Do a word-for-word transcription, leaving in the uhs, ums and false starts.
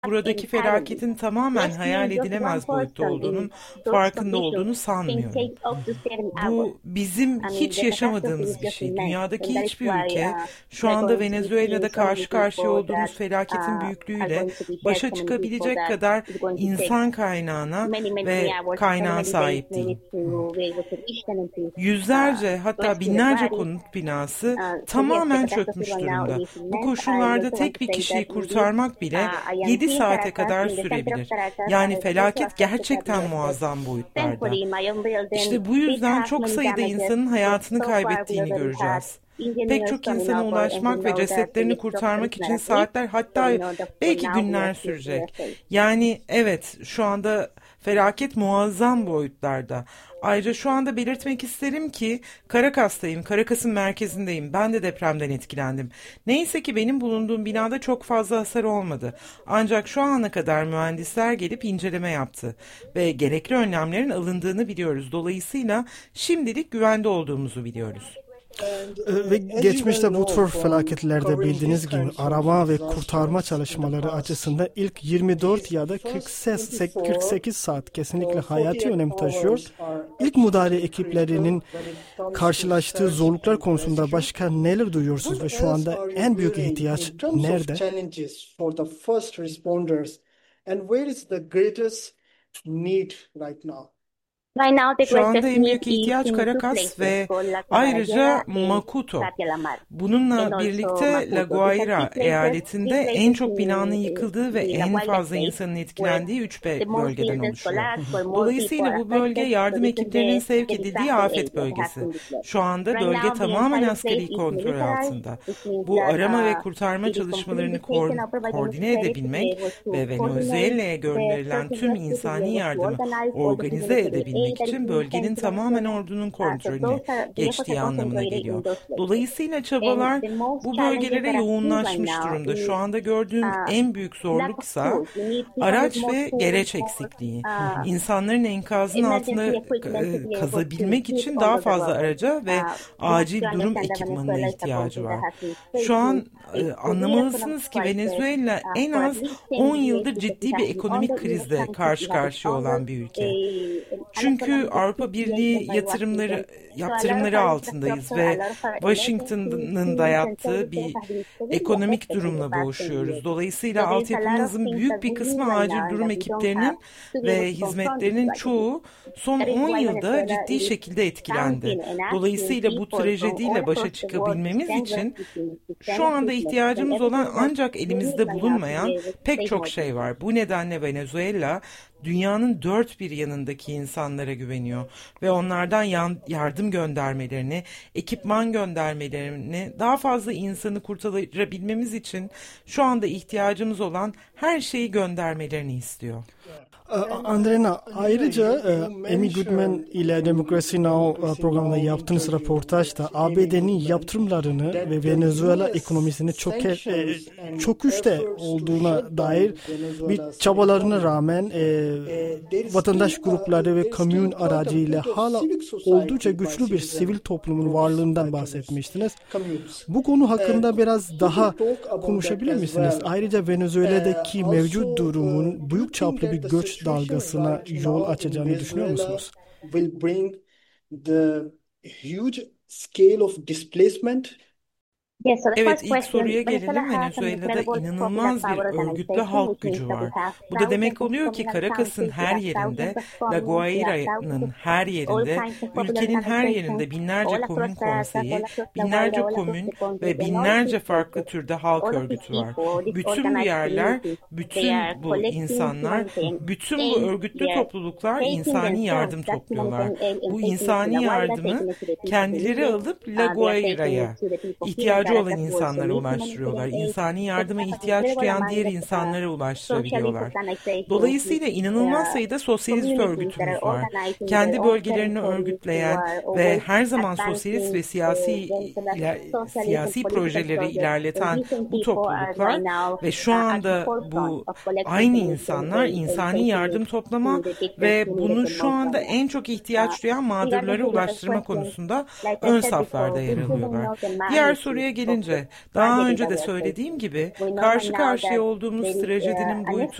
buradaki felaketin tamamen hayal edilemez boyutta olduğunun farkında olduğunu sanmıyorum. Bu bizim hiç yaşamadığımız bir şey. Dünyadaki hiçbir ülke şu anda Venezuela'da karşı karşıya olduğumuz felaketin büyüklüğüyle başa çıkabilecek kadar insan kaynağına ve kaynağa sahip değil. Yüzlerce hatta binlerce konut binası tamamen çökmüş durumda. Bu koşullarda tek bir kişiyi kurtarmak bile yedi saate kadar sürebilir. Yani felaket gerçekten muazzam boyutlarda. İşte bu yüzden çok sayıda insanın hayatını kaybettiğini göreceğiz. Pek çok insana ulaşmak ve cesetlerini kurtarmak için saatler hatta belki günler sürecek. Yani evet, şu anda felaket muazzam boyutlarda. Ayrıca şu anda belirtmek isterim ki Caracas'tayım, Caracas'ın merkezindeyim. Ben de depremden etkilendim. Neyse ki benim bulunduğum binada çok fazla hasar olmadı. Ancak şu ana kadar mühendisler gelip inceleme yaptı ve gerekli önlemlerin alındığını biliyoruz. Dolayısıyla şimdilik güvende olduğumuzu biliyoruz. Ve geçmişte bu tür felaketlerde bildiğiniz gibi arama ve kurtarma çalışmaları açısından ilk yirmi dört ya da kırk sekiz saat kesinlikle hayati önem taşıyor. İlk müdahale ekiplerinin karşılaştığı zorluklar konusunda başka neler duyuyorsunuz ve şu anda en büyük ihtiyaç nerede? Şu anda en büyük ihtiyaç Caracas ve ayrıca Macuto. Bununla birlikte La Guaira eyaletinde en çok binanın yıkıldığı ve en fazla insanın etkilendiği üç bölgeden oluşuyor. Dolayısıyla bu bölge yardım ekiplerinin sevk edildiği afet bölgesi. Şu anda bölge tamamen askeri kontrol altında. Bu arama ve kurtarma çalışmalarını ko- koordine edebilmek ve Venezuela'ya gönderilen tüm insani yardımı organize edebilmek için bölgenin tamamen ordunun kontrolüne geçtiği anlamına geliyor. Dolayısıyla çabalar bu bölgelere yoğunlaşmış durumda. Şu anda gördüğüm en büyük zorluksa araç ve gereç eksikliği. İnsanların enkazın altında kazabilmek için daha fazla araca ve acil durum ekipmanına ihtiyacı var. Şu an anlamalısınız ki Venezuela en az on yıldır ciddi bir ekonomik krizle karşı karşıya olan bir ülke. Çünkü Avrupa Birliği yatırımları yaptırımları altındayız ve Washington'ın dayattığı bir ekonomik durumla boğuşuyoruz. Dolayısıyla altyapımızın büyük bir kısmı acil durum ekiplerinin ve hizmetlerinin çoğu son on yılda ciddi şekilde etkilendi. Dolayısıyla bu trajediyle başa çıkabilmemiz için şu anda ihtiyacımız olan ancak elimizde bulunmayan pek çok şey var. Bu nedenle Venezuela dünyanın dört bir yanındaki insanlara güveniyor ve onlardan yardım göndermelerini, ekipman göndermelerini, daha fazla insanı kurtarabilmemiz için şu anda ihtiyacımız olan her şeyi göndermelerini istiyor. Andrena, ayrıca Amy Goodman ile Democracy Now! Programında yaptığınız röportajda A B D'nin yaptırımlarını ve Venezuela ekonomisinin çok çok güçte olduğuna dair bir çabalarına rağmen e, vatandaş grupları ve kamyon aracıyla hala oldukça güçlü bir sivil toplumun varlığından bahsetmiştiniz. Bu konu hakkında biraz daha konuşabilir misiniz? Ayrıca Venezuela'daki mevcut durumun büyük çaplı bir göç dalgasına yol açacağını düşünüyor musunuz? Will bring the huge scale of displacement. Evet, ilk soruya gelelim. Venezuela'da inanılmaz bir örgütlü halk gücü var. Bu da demek oluyor ki Caracas'ın her yerinde, La Guaira'nın her yerinde, ülkenin her yerinde binlerce komün konseyi, binlerce komün ve binlerce farklı türde halk örgütü var. Bütün bu yerler, bütün bu insanlar, bütün bu örgütlü topluluklar insani yardım topluyorlar. Bu insani yardımı kendileri alıp La Guaira'ya ihtiyacı olan insanlara ulaştırıyorlar. İnsani yardıma ihtiyaç duyan diğer insanlara ulaştırabiliyorlar. Dolayısıyla inanılmaz sayıda sosyalist örgütümüz var. Kendi bölgelerini örgütleyen ve her zaman sosyalist ve siyasi iler, siyasi projeleri ilerleten bu topluluklar ve şu anda bu aynı insanlar insani yardım toplama ve bunu şu anda en çok ihtiyaç duyan mağdurlara ulaştırma konusunda ön saflarda yer alıyorlar. Diğer soruya gelince, daha önce de söylediğim gibi karşı karşıya olduğumuz trajedinin boyutu